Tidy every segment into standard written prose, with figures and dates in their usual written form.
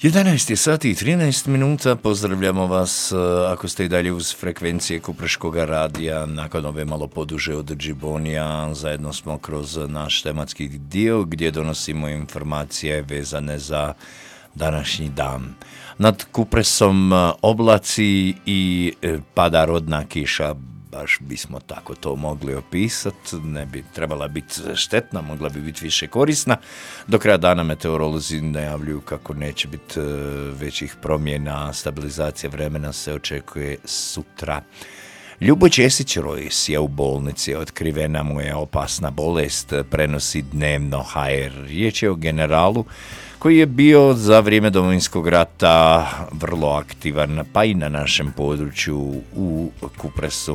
11 sati i 13 minuta, pozdravljamo vas ako ste i dalje uz frekvencije Kupreškog radija, nakon ove malo poduže od Džibonija, zajedno smo kroz naš tematski dio gdje donosimo informacije vezane za današnji dan. Nad Kupresom oblaci i pada rodna kiša, baš bismo tako to mogli opisati, ne bi trebala biti štetna, mogla bi biti više korisna. Do kraja dana meteorolozi najavljuju kako neće biti većih promjena, stabilizacija vremena se očekuje sutra. Ljubo Česić-Rojs je u bolnici, otkrivena mu je opasna bolest, prenosi dnevno HR. Riječ je o generalu koji je bio za vrijeme Domovinskog rata vrlo aktivan, pa i na našem području u Kupresu.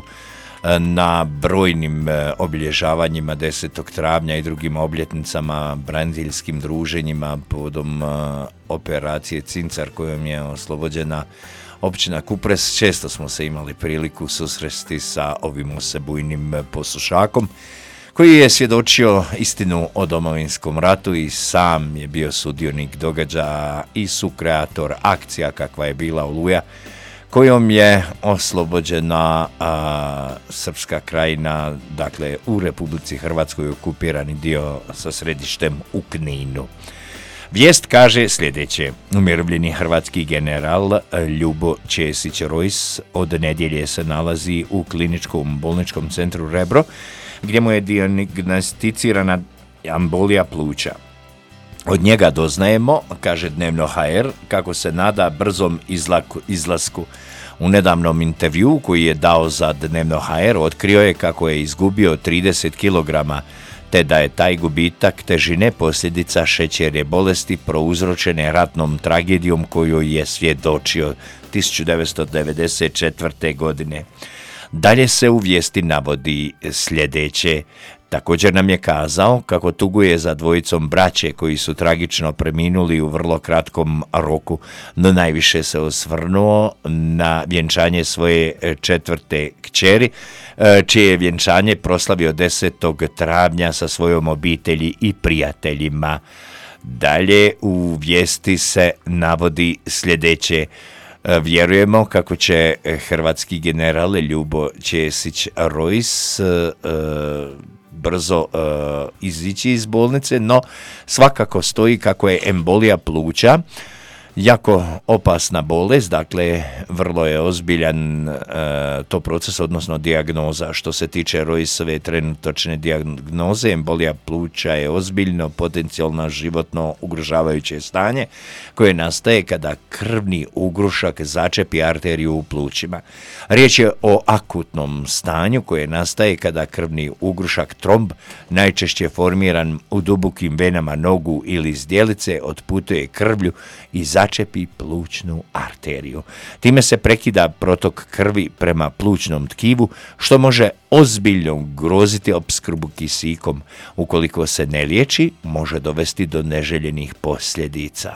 Na brojnim obilježavanjima 10. travnja i drugim obljetnicama, braniteljskim druženjima povodom operacije Cincar kojom je oslobođena općina Kupres, često smo se imali priliku susresti sa ovim osebujnim poslušakom koji je svjedočio istinu o Domovinskom ratu i sam je bio sudionik događaja i sukreator akcija kakva je bila Oluja, kojom je oslobođena Srpska krajina, dakle u Republici Hrvatskoj okupirani dio sa središtem u Kninu. Vijest kaže sljedeće: umirovljeni hrvatski general Ljubo Česić-Rojs od nedjelje se nalazi u kliničkom bolničkom centru Rebro, gdje mu je dijagnosticirana embolija pluća. Od njega doznajemo, kaže dnevno HR, kako se nada brzom izlasku. U nedavnom intervjuu koji je dao za dnevno HR otkrio je kako je izgubio 30 kg, te da je taj gubitak težine posljedica šećerne bolesti prouzročene ratnom tragedijom koju je svjedočio 1994. godine. Dalje se u vijesti navodi sljedeće. Također nam je kazao kako tuguje za dvojicom braće koji su tragično preminuli u vrlo kratkom roku, no najviše se osvrnuo na vjenčanje svoje 4. kćeri, čije je vjenčanje proslavio 10. travnja sa svojom obitelji i prijateljima. Dalje u vijesti se navodi sljedeće. Vjerujemo kako će hrvatski general Ljubo Česić-Rojs brzo izići iz bolnice, no svakako stoji kako je embolija pluća jako opasna bolest, dakle vrlo je ozbiljan to proces, odnosno dijagnoza. Što se tiče Rojsove trenutačne dijagnoze, embolija pluća je ozbiljno, potencijalno životno ugrožavajuće stanje koje nastaje kada krvni ugrušak začepi arteriju u plućima. Riječ je o akutnom stanju koje nastaje kada krvni ugrušak tromb, najčešće formiran u dubokim venama nogu ili zdjelice, otputuje krvlju i začepi plućnu arteriju. Time se prekida protok krvi prema plućnom tkivu, što može ozbiljno ugroziti opskrbu kisikom. Ukoliko se ne liječi, može dovesti do neželjenih posljedica.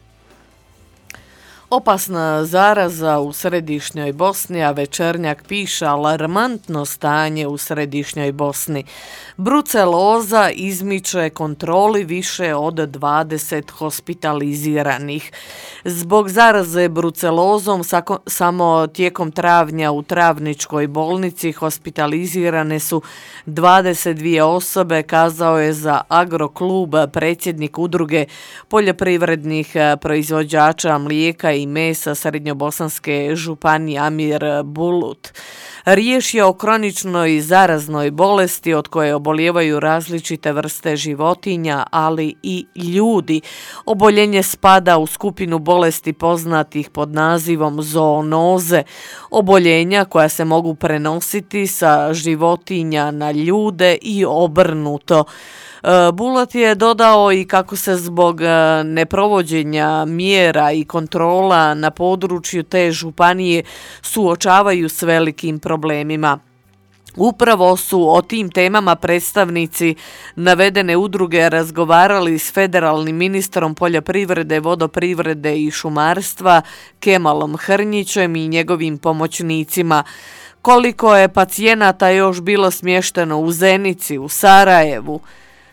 Opasna zaraza u središnjoj Bosni, a Večernjak piše alarmantno stanje u središnjoj Bosni. Bruceloza izmiče kontroli više od 20 hospitaliziranih. Zbog zaraze brucelozom samo tijekom travnja u Travničkoj bolnici hospitalizirane su 22 osobe, kazao je za Agroklub predsjednik udruge poljoprivrednih proizvođača mlijeka i mesa Srednjobosanske županije Amir Bulut. Riječ je o kroničnoj zaraznoj bolesti od koje obolijevaju različite vrste životinja, ali i ljudi. Oboljenje spada u skupinu bolesti poznatih pod nazivom zoonoze, oboljenja koja se mogu prenositi sa životinja na ljude i obrnuto. Bulat je dodao i kako se zbog neprovođenja mjera i kontrola na području te županije suočavaju s velikim problemima. Upravo su o tim temama predstavnici navedene udruge razgovarali s federalnim ministrom poljoprivrede, vodoprivrede i šumarstva Kemalom Hrnjićem i njegovim pomoćnicima. Koliko je pacijenata još bilo smješteno u Zenici, u Sarajevu,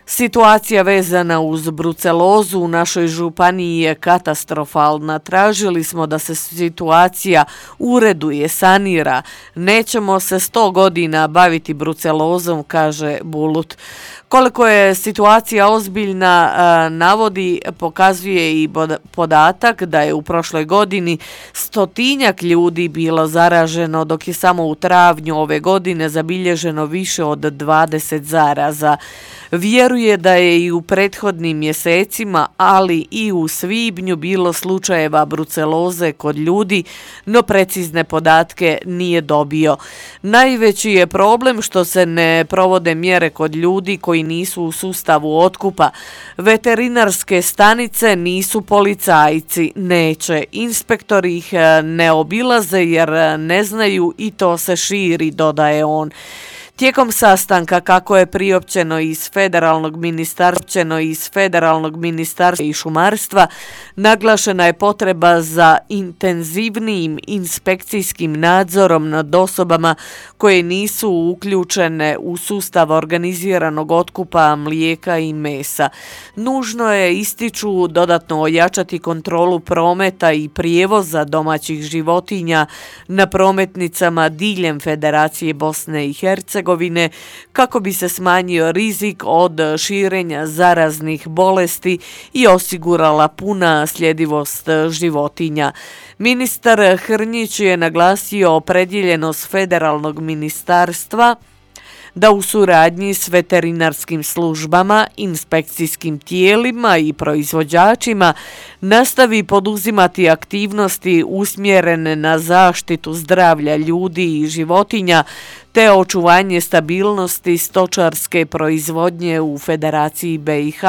Situacija vezana uz brucelozu u našoj županiji je katastrofalna. Tražili smo da se situacija ureduje, sanira. Nećemo se 100 godina baviti brucelozom, kaže Bulut. Koliko je situacija ozbiljna, pokazuje i podatak da je u prošloj godini 100-tinjak ljudi bilo zaraženo, dok je samo u travnju ove godine zabilježeno više od 20 zaraza. Vjeruje da je i u prethodnim mjesecima, ali i u svibnju bilo slučajeva bruceloze kod ljudi, no precizne podatke nije dobio. Najveći je problem što se ne provode mjere kod ljudi koji nisu u sustavu otkupa. Veterinarske stanice nisu policajci, neće. Inspektori ih ne obilaze jer ne znaju i to se širi, dodaje on. Tijekom sastanka, kako je priopćeno iz Federalnog ministarstva i šumarstva, naglašena je potreba za intenzivnijim inspekcijskim nadzorom nad osobama koje nisu uključene u sustav organiziranog otkupa mlijeka i mesa. Nužno je, ističu, dodatno ojačati kontrolu prometa i prijevoza domaćih životinja na prometnicama diljem Federacije Bosne i Hercegovine, kako bi se smanjio rizik od širenja zaraznih bolesti i osigurala puna sljedivost životinja. Ministar Hrnjić je naglasio opredjeljenost federalnog ministarstva da u suradnji s veterinarskim službama, inspekcijskim tijelima i proizvođačima nastavi poduzimati aktivnosti usmjerene na zaštitu zdravlja ljudi i životinja te očuvanje stabilnosti stočarske proizvodnje u Federaciji BiH.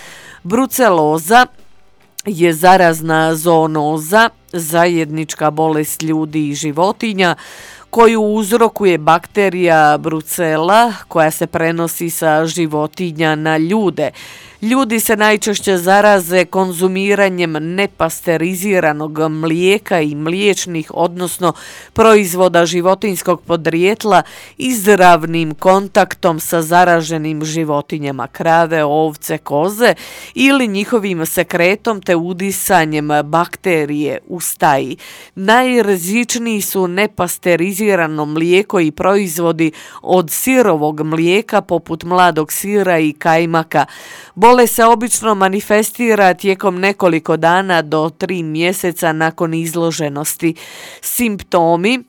Bruceloza je zarazna zoonoza, zajednička bolest ljudi i životinja, koju uzrokuje bakterija Brucella koja se prenosi sa životinja na ljude. Ljudi se najčešće zaraze konzumiranjem nepasteriziranog mlijeka i mliječnih, odnosno proizvoda životinjskog podrijetla, izravnim kontaktom sa zaraženim životinjama, krave, ovce, koze ili njihovim sekretom te udisanjem bakterije u staji. Najrizičniji su nepasterizirano mlijeko i proizvodi od sirovog mlijeka poput mladog sira i kajmaka. Bolest se obično manifestira tijekom nekoliko dana do 3 mjeseca nakon izloženosti. Simptomi: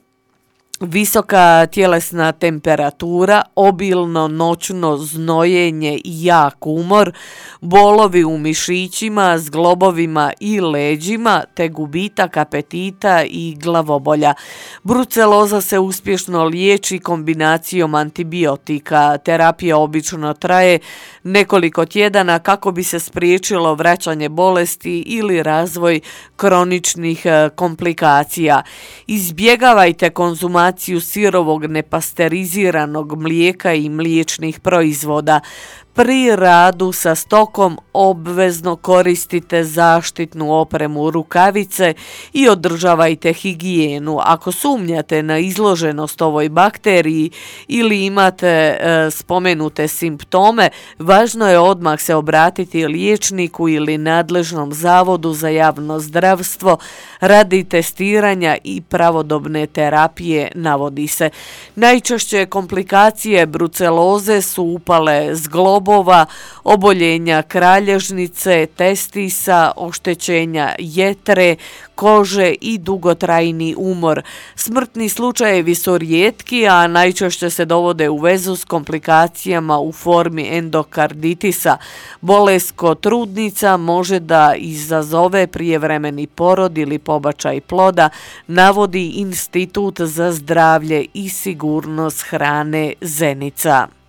visoka tjelesna temperatura, obilno noćno znojenje i jak umor, bolovi u mišićima, zglobovima i leđima, te gubitak apetita i glavobolja. Bruceloza se uspješno liječi kombinacijom antibiotika. Terapija obično traje nekoliko tjedana kako bi se spriječilo vraćanje bolesti ili razvoj kroničnih komplikacija. Izbjegavajte konzumaciju sirovog nepasteriziranog mlijeka i mliječnih proizvoda. Pri radu sa stokom obvezno koristite zaštitnu opremu, rukavice i održavajte higijenu. Ako sumnjate na izloženost ovoj bakteriji ili imate spomenute simptome, važno je odmah se obratiti liječniku ili nadležnom zavodu za javno zdravstvo radi testiranja i pravodobne terapije, navodi se. Najčešće komplikacije bruceloze su upale zglobova, oboljenja kralježnice, testisa, oštećenja jetre, kože i dugotrajni umor. Smrtni slučajevi su rijetki, a najčešće se dovode u vezu s komplikacijama u formi endokarditisa. Bolest kod trudnica može da izazove prijevremeni porod ili pobačaj ploda, navodi Institut za zdravlje i sigurnost hrane Zenica.